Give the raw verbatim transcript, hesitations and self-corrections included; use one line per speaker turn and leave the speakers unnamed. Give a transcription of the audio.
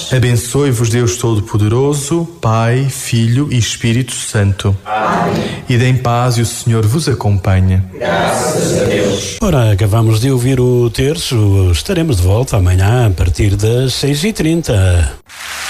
Abençoe-vos Deus Todo-Poderoso, Pai, Filho e Espírito Santo. Amém. Ide em paz e o Senhor vos acompanhe.
Graças a Deus.
Ora, acabamos de ouvir o terço. Estaremos de volta amanhã a partir das seis e trinta.